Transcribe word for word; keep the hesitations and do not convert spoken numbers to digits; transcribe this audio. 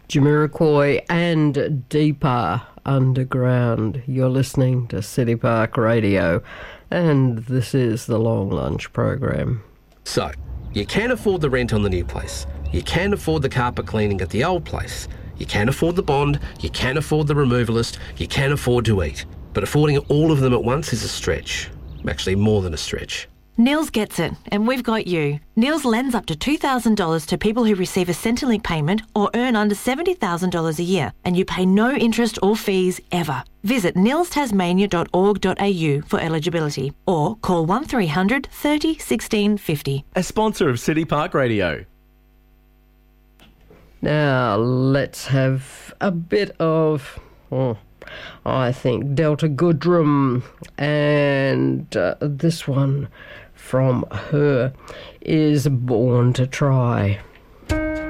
Jamiroquai and Deeper Underground. You're listening to City Park Radio, and this is the Long Lunch program. So, you can afford the rent on the new place. You can afford the carpet cleaning at the old place. You can afford the bond. You can afford the removalist. You can afford to eat. But affording all of them at once is a stretch. Actually, more than a stretch. Nils gets it, and we've got you. Nils lends up to two thousand dollars to people who receive a Centrelink payment or earn under seventy thousand dollars a year, and you pay no interest or fees ever. Visit nils tasmania dot org dot a u for eligibility or call one three hundred thirty sixteen fifty. A sponsor of City Park Radio. Now, let's have a bit of, oh, I think, Delta Goodrum, and uh, this one from her is Born to Try.